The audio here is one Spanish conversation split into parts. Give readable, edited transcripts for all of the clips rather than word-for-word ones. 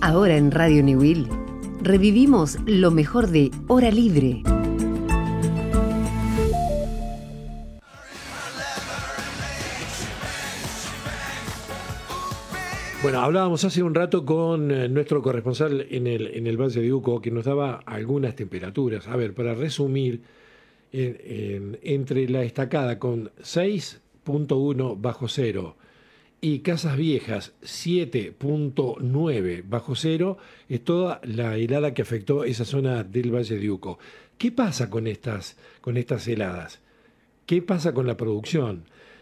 Ahora en Radio Newell revivimos lo mejor de Hora Libre. Bueno, hablábamos hace un rato con nuestro corresponsal en el Valle de Uco, que nos daba algunas temperaturas. A ver, para resumir, entre la Estacada con 6.1 bajo cero y Casas Viejas 7.9 bajo cero, es toda la helada que afectó esa zona del Valle de Uco. ¿Qué pasa con estas heladas? ¿Qué pasa con la producción?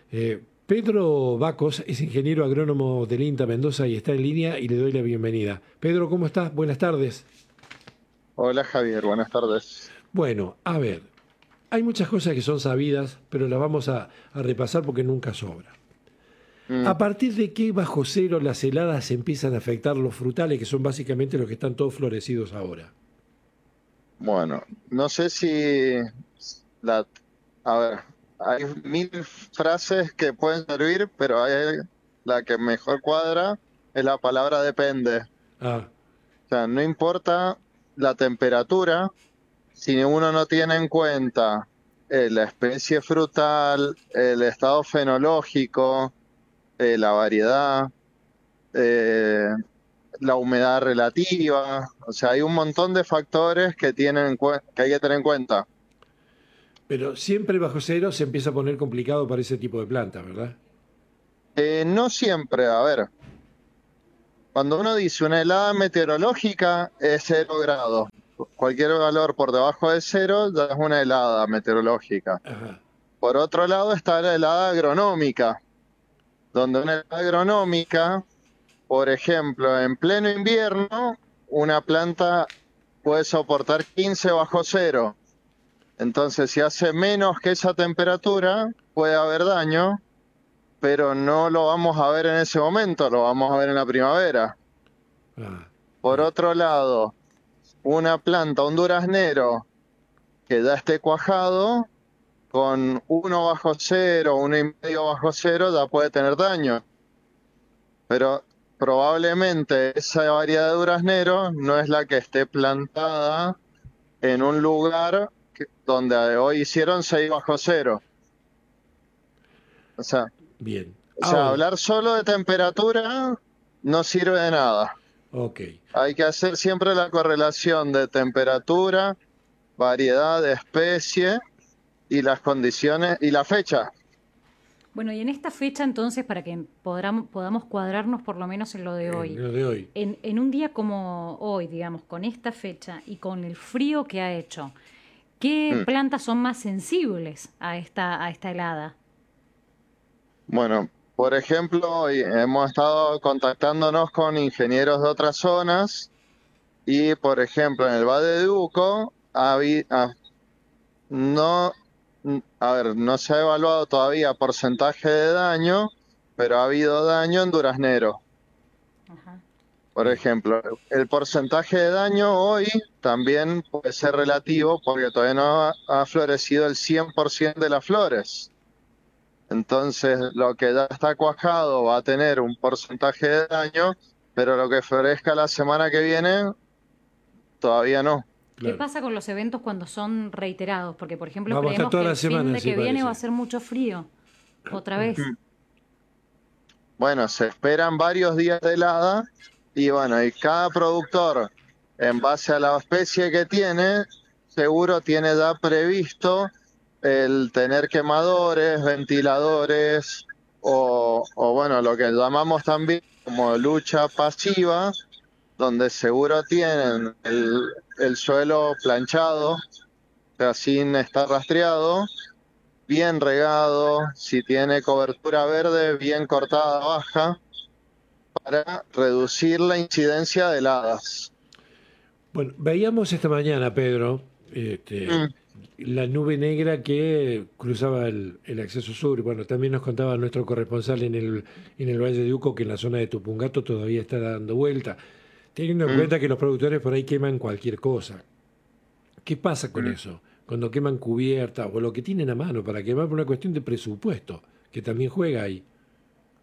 Pedro Bacos es ingeniero agrónomo del INTA Mendoza y está en línea y le doy la bienvenida. Pedro, ¿cómo estás? Buenas tardes. Hola Javier, buenas tardes. Bueno, a ver, hay muchas cosas que son sabidas, pero las vamos a repasar porque nunca sobra. ¿A partir de qué bajo cero las heladas empiezan a afectar los frutales, que son básicamente los que están todos florecidos ahora? Bueno, no sé si a ver, hay mil frases que pueden servir, pero la que mejor cuadra es la palabra depende. Ah, O sea, no importa la temperatura, si uno no tiene en cuenta la especie frutal, el estado fenológico, la variedad, eh, la humedad relativa, o sea, hay un montón de factores que que hay que tener en cuenta. pero siempre bajo cero se empieza a poner complicado para ese tipo de plantas, ¿verdad? No siempre, a ver, cuando uno dice una helada meteorológica es 0 grados. Cualquier valor por debajo de cero ya es una helada meteorológica. Ajá. Por otro lado está la helada agronómica, donde una helada agronómica, por ejemplo, en pleno invierno, una planta puede soportar 15 bajo cero. Entonces, si hace menos que esa temperatura, puede haber daño, pero no lo vamos a ver en ese momento, lo vamos a ver en la primavera. Ah, Por bien. otro lado, una planta, un duraznero, que ya esté cuajado, con 1 bajo cero, 1,5 bajo cero, ya puede tener daño. Pero probablemente esa variedad de duraznero no es la que esté plantada en un lugar donde hoy hicieron 6 bajo cero. O sea, Bien. O sea, Ahora, hablar solo de temperatura no sirve de nada. ok. Hay que hacer siempre la correlación de temperatura, variedad de especie y las condiciones y la fecha. Bueno, y en esta fecha entonces, para que podamos cuadrarnos por lo menos en lo de hoy, Lo de hoy. en un día como hoy, digamos, con esta fecha y con el frío que ha hecho, ¿qué Mm. plantas son más sensibles a esta helada? Bueno, por ejemplo, hoy hemos estado contactándonos con ingenieros de otras zonas y, por ejemplo, en el Valle de Uco no, a ver, no se ha evaluado todavía porcentaje de daño, pero ha habido daño en duraznero. Ajá. Por Bien. ejemplo, el porcentaje de daño hoy también puede ser relativo porque todavía no ha florecido el 100% de las flores. Entonces, lo que ya está cuajado va a tener un porcentaje de daño, pero lo que florezca la semana que viene, todavía no. ¿Qué Claro. pasa con los eventos cuando son reiterados? Porque, por ejemplo, Vamos a estar creemos toda que la el fin semana, de sí que viene va a parece. ser mucho frío. Otra vez. Bueno, se esperan varios días de helada y bueno, y cada productor, en base a la especie que tiene, seguro tiene ya previsto el tener quemadores, ventiladores o bueno, lo que llamamos también como lucha pasiva, donde seguro tienen el suelo planchado, o sea, sin estar rastreado, bien regado, si tiene cobertura verde, bien cortada baja, para reducir la incidencia de heladas. Bueno, veíamos esta mañana, Pedro, Mm, la nube negra que cruzaba el acceso sur. Bueno, también nos contaba nuestro corresponsal en el Valle de Uco que en la zona de Tupungato todavía está dando vuelta, teniendo en mm, cuenta que los productores por ahí queman cualquier cosa. ¿Qué pasa con mm. eso? Cuando queman cubierta o lo que tienen a mano para quemar por una cuestión de presupuesto, que también juega ahí.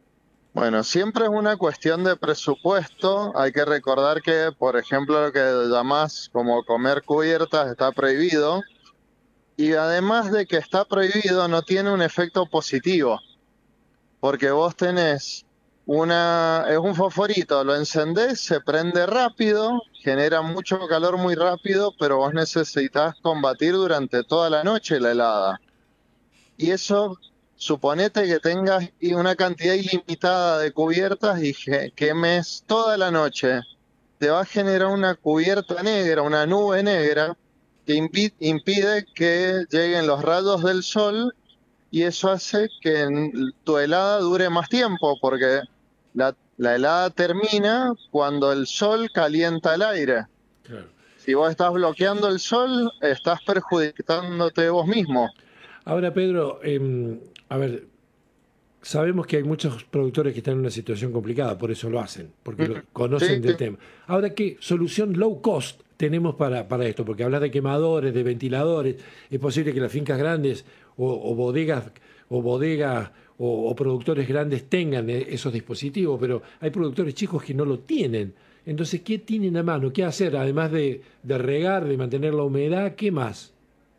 Bueno, siempre es una cuestión de presupuesto. Hay que recordar que, por ejemplo, lo que llamás como comer cubiertas está prohibido. Y además de que está prohibido, no tiene un efecto positivo. Porque vos tenés es un fosforito, lo encendés, se prende rápido, genera mucho calor muy rápido, pero vos necesitas combatir durante toda la noche la helada. Y eso, suponete que tengas una cantidad ilimitada de cubiertas y quemes toda la noche. Te va a generar una cubierta negra, una nube negra, que impide que lleguen los rayos del sol y eso hace que tu helada dure más tiempo, porque la helada termina cuando el sol calienta el aire. Claro. Si vos estás bloqueando el sol, estás perjudicándote vos mismo. Ahora, Pedro, a ver, sabemos que hay muchos productores que están en una situación complicada, por eso lo hacen, porque Sí, conocen del tema. Ahora, ¿qué solución low cost tenemos para esto? Porque hablas de quemadores, de ventiladores, es posible que las fincas grandes o bodegas o productores grandes tengan esos dispositivos, pero hay productores chicos que no lo tienen. Entonces, ¿qué tienen a mano? ¿Qué hacer? Además de regar, de mantener la humedad, ¿qué más?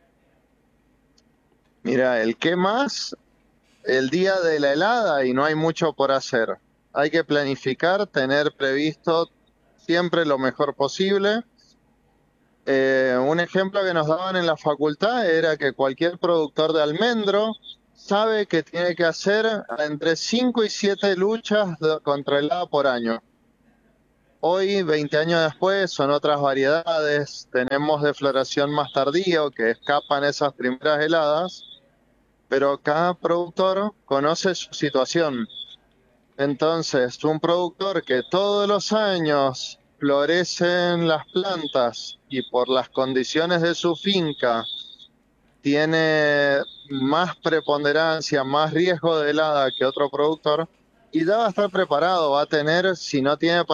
mira, el qué más, el día de la helada y no hay mucho por hacer. Hay que planificar, tener previsto siempre lo mejor posible. Un ejemplo que nos daban en la facultad era que cualquier productor de almendro sabe que tiene que hacer entre 5 y 7 luchas contra helada por año. Hoy, 20 años después, son otras variedades. Tenemos de floración más tardío que escapan esas primeras heladas, pero cada productor conoce su situación. Entonces, un productor que todos los años florecen las plantas y por las condiciones de su finca tiene más preponderancia, más riesgo de helada que otro productor, y ya va a estar preparado, va a tener, si no tiene